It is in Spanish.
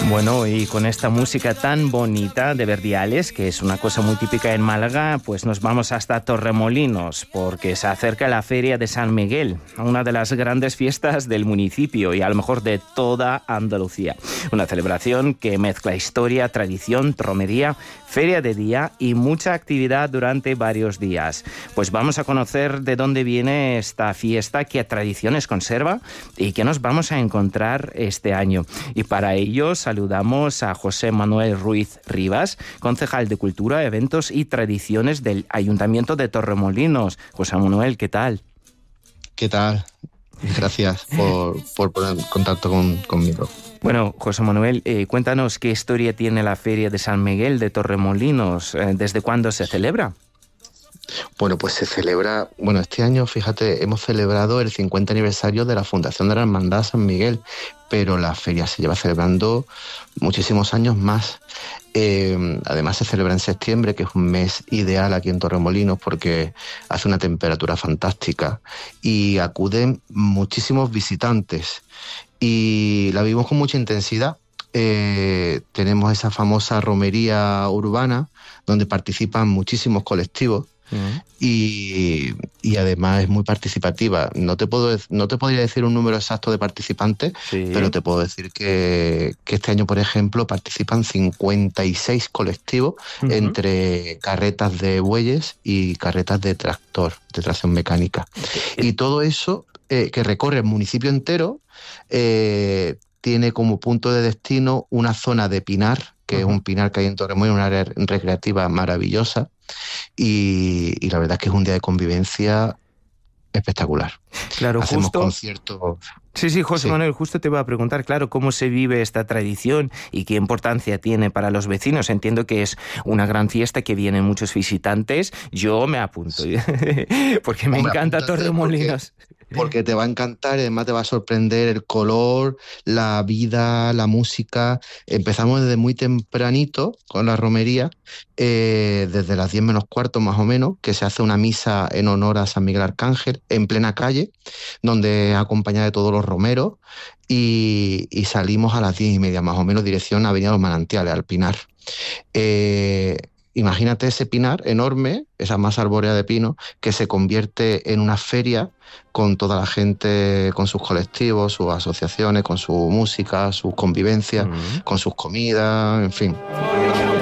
Bueno, y con esta música tan bonita de Verdiales, que es una cosa muy típica en Málaga, pues nos vamos hasta Torremolinos, porque se acerca la Feria de San Miguel, una de las grandes fiestas del municipio y a lo mejor de toda Andalucía. Una celebración que mezcla historia, tradición, romería, feria de día y mucha actividad durante varios días. Pues vamos a conocer de dónde viene esta fiesta, qué tradiciones conserva y qué nos vamos a encontrar este año. Y para ello saludamos a José Manuel Ruiz Rivas, concejal de Cultura, Eventos y Tradiciones del Ayuntamiento de Torremolinos. José Manuel, ¿qué tal? ¿Qué tal? Gracias por poner en contacto conmigo. Bueno, José Manuel, cuéntanos qué historia tiene la Feria de San Miguel de Torremolinos, ¿desde cuándo se celebra? Bueno, pues se celebra, este año, fíjate, hemos celebrado el 50 aniversario de la fundación de la Hermandad San Miguel, pero la feria se lleva celebrando muchísimos años más. Además se celebra en septiembre, que es un mes ideal aquí en Torremolinos porque hace una temperatura fantástica y acuden muchísimos visitantes y la vivimos con mucha intensidad. Tenemos esa famosa romería urbana donde participan muchísimos colectivos. Y además es muy participativa. No te podría decir un número exacto de participantes, sí, pero te puedo decir que este año, por ejemplo, participan 56 colectivos entre carretas de bueyes y carretas de tractor, de tracción mecánica. Y todo eso que recorre el municipio entero tiene como punto de destino una zona de pinar, que es un pinar que hay en Torremolinos, una área recreativa maravillosa, y la verdad es que es un día de convivencia espectacular. Claro, hacemos justo conciertos. Sí, José Manuel, justo te iba a preguntar, claro, cómo se vive esta tradición y qué importancia tiene para los vecinos. Entiendo que es una gran fiesta, que vienen muchos visitantes. Yo me apunto, porque me encanta Torremolinos. Porque te va a encantar y además te va a sorprender el color, la vida, la música. Empezamos desde muy tempranito con la romería, desde las 10 menos cuarto más o menos, que se hace una misa en honor a San Miguel Arcángel en plena calle, donde es acompañada de todos los romeros, y salimos a las 10:30 más o menos, dirección Avenida Los Manantiales, al Pinar. Imagínate ese pinar enorme, esa masa arbórea de pino, que se convierte en una feria con toda la gente, con sus colectivos, sus asociaciones, con su música, sus convivencias, con sus comidas, en fin.